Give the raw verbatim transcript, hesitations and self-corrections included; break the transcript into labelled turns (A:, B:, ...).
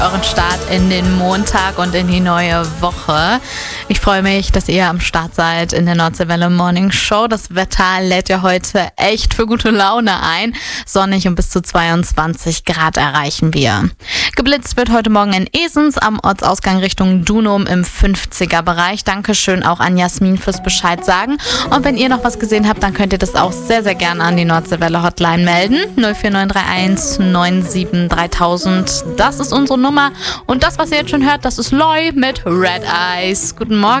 A: Euren Start in den Montag und in die neue Woche. Ich freue mich, dass ihr am Start seid in der Nordseewelle Morning Show. Das Wetter lädt ja heute echt für gute Laune ein. Sonnig und bis zu zweiundzwanzig Grad erreichen wir. Geblitzt wird heute Morgen in Esens am Ortsausgang Richtung Dunum im fünfziger Bereich. Dankeschön auch an Jasmin fürs Bescheid sagen. Und wenn ihr noch was gesehen habt, dann könnt ihr das auch sehr, sehr gerne an die Nordseewelle Hotline melden. null vier neun drei eins neun sieben dreitausend. Das ist unsere Nummer. Und das, was ihr jetzt schon hört, das ist Loy mit Red Eyes. Guten Morgen.